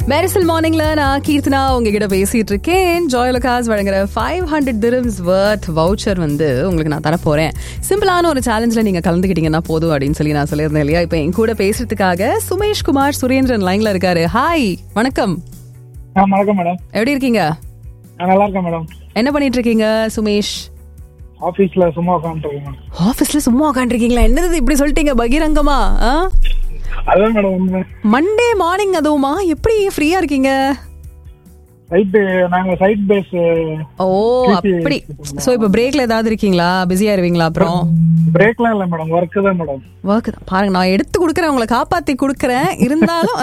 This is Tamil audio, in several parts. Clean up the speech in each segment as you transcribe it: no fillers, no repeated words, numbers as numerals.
மெரிசல் மார்னிங்ல நான் கீர்த்தனா உங்ககிட்ட பேசிட்டு இருக்கேன். ஜாய்லுகாஸ் வழங்குற 500 dirhams worth வவுச்சர் வந்து உங்களுக்கு நான் தரப்போறேன். சிம்பிளான ஒரு சேலஞ்சில் நீங்க கலந்துக்கிட்டீங்கன்னா போதும் அப்படின்னு சொல்லி நான் சொல்லியிருந்தேன் இல்லையா. இப்போ என் கூட பேசுறதுக்காக சுமேஷ் குமார் சுரேந்திரன் லைன்ல இருக்காரு. ஹாய், வணக்கம். வணக்கம் மேடம். எப்படி இருக்கீங்க? நல்லா இருக்கேன் மேடம். என்ன பண்ணிட்டு இருக்கீங்க சுமேஷ்? ஆபீஸ்ல சும்மா உட்காந்துருக்கேன். ஆபீஸ்ல சும்மா உட்காந்துருக்கீங்களா? என்னது இப்படி சொல்லிட்டீங்க பகிரங்கமா? அதான் மேடம், மண்டே மார்னிங் அதுவுமா எப்படி ஃப்ரீயா இருக்கீங்க? நாங்க சைட் பேஸ். ஓ அப்படி. சோ இப்போ பிரேக்ல ஏதாவது இருக்கீங்களா? பிஸியா இருவீங்களா? அப்புறம் பிரேக்லாம் இல்ல மேடம், ஒர்க் தான் மேடம். ஒர்க் தான். பாருங்க, நான் எடுத்து கொடுக்குறேன், உங்களை காப்பாத்தி கொடுக்குறேன். இருந்தாலும்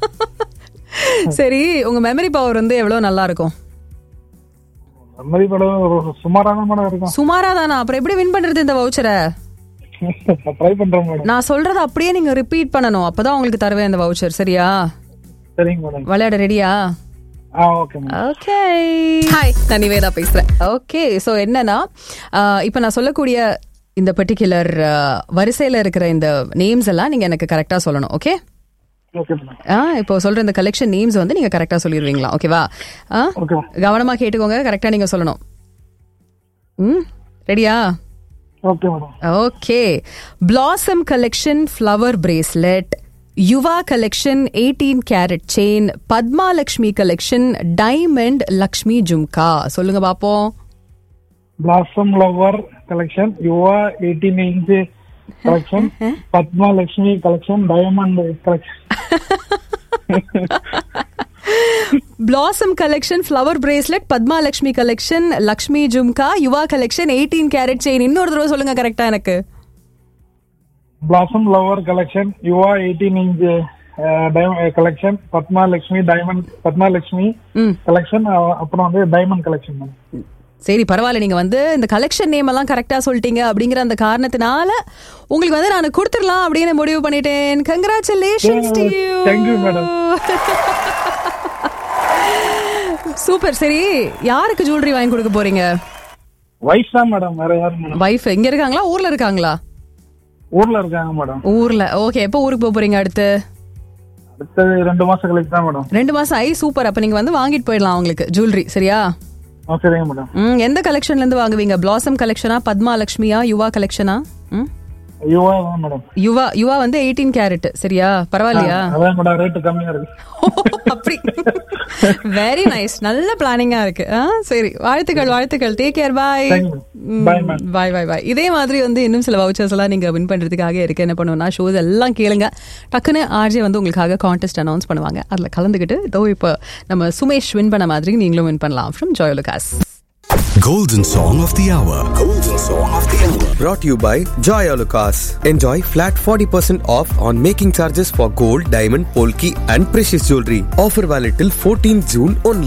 சரி, உங்க மெமரி பவர் வந்து எவ்வளவு நல்லா இருக்கும்? மெமரி பவர் சுமாரான மேடம் இருக்கும். சுமாரா தானா? அப்புறம் எப்படி வின் பண்றது இந்த வவுச்சரை? ட்ரை பண்றேன் மேடம். நான் சொல்றத அப்படியே நீங்க ரிப்பீட் பண்ணணும், அப்பதான் உங்களுக்கு தருவேன் இந்த வவுச்சர். சரியா? சரிங்க மேடம். விளையாட ரெடியா? Okay madam. ஓகே. ஹாய், நான் நிவேதா பேசுறேன். ஓகே, சோ என்னன்னா இப்போ நான் சொல்லக்கூடிய இந்த பர்டிகுலர் வரிசையில இருக்கிற இந்த நேம்ஸ் எல்லாம் நீங்க எனக்கு கரெக்டா சொல்லணும். ஓகே? இப்போ சொல்ற இந்த கலெக்ஷன் நேம்ஸ் வந்து நீங்க கரெக்டா சொல்லிடுவீங்களா? ஓகேவா? கவனமா கேட்டுக்கோங்க, கரெக்டா நீங்க சொல்லணும். ரெடியா? Okay madam. Okay. Blossom collection flower bracelet, யுவா collection 18 carrot chain, Padma Lakshmi collection diamond Lakshmi jhumka. சொல்லுங்க பாப்போம். பிளாசம் ஃப்ளவர் கலெக்ஷன், யுவா 18 inch collection, Padma Lakshmi collection, diamond collection. Blossom collection flower bracelet, Padma Lakshmi collection, Lakshmi jhumka, யுவா கலெக்ஷன் 18 கேரட் செயின். இன்னொரு தடவை சொல்லுங்க கரெக்டா எனக்கு. பிளாசம் ஃப்ளவர் கலெக்ஷன், யுவா 18 inch collection, Padma Lakshmi diamond, Padma Lakshmi collection, அப்புறம் வந்து டைமண்ட் கலெக்ஷன். சரி, பரவாயில்ல. நீங்க வந்து இந்த கலெக்ஷன் நேம் எல்லாம் கரெக்டா சொல்லிட்டீங்க அப்படிங்கிற அந்த காரணத்தினால உங்களுக்கு வந்து நான் கொடுத்துடலாம் அப்படின்னு முடிவு பண்ணிட்டேன். Congratulations to you. Thank you madam. Super. சரி, யாருக்கு ஜுவல்லரி வாங்கி கொடுக்க போறீங்க? வைஃப் தான் மேடம், வேற யாரும் மேடம். வைஃப் எங்க இருக்காங்களா? ஊர்ல இருக்காங்களா? ஊர்ல இருக்காங்க மேடம். ஊர்ல. ஓகே. எப்போ ஊருக்கு போக போறீங்க? அடுத்தது 2 மாசம் கழிச்சு தான் மேடம். 2 மாசம். ஐ சூப்பர். அப்ப நீங்க வந்து வாங்கிட்டு போயிடலாம் அவங்களுக்கு ஜுவல்லரி. சரியா? சரிங்க மேடம். எந்த கலெக்ஷன்ல இருந்து வாங்குவீங்க? பிளாசம் கலெக்ஷனா, பத்மா லக்ஷ்மியா, யுவா கலெக்ஷனா? யுவா தான் மேடம். யுவா வந்து 18 கேரட். சரியா? பரவாயில்லையா? அதான் மேடம், ரேட் கம்மியா இருக்கு. அப்படி. Very nice. நல்ல பிளானிங்கா இருக்கு. சரி, வாழ்த்துக்கள். Take care. பாய். பாய். இதே மாதிரி வந்து இன்னும் சில வவுச்சர்ஸ் எல்லாம் நீங்க வின் பண்றதுக்காக இருக்கு. என்ன பண்ணுவோம்னா, ஷோஸ் எல்லாம் கேளுங்க. டக்குன்னு ஆர்ஜே வந்து உங்களுக்காக கான்டெஸ்ட் அனௌன்ஸ் பண்ணுவாங்க. அதுல கலந்துக்கிட்டு இதோ இப்போ நம்ம சுமேஷ் வின் பண்ண மாதிரி நீங்களும் வின் பண்ணலாம். From ஜாய்லுகாஸ். Golden Song of the Hour. Brought to you by Joylucas. Enjoy flat 40% off on making charges for gold, diamond, polki and precious jewelry. Offer valid till 14 June only.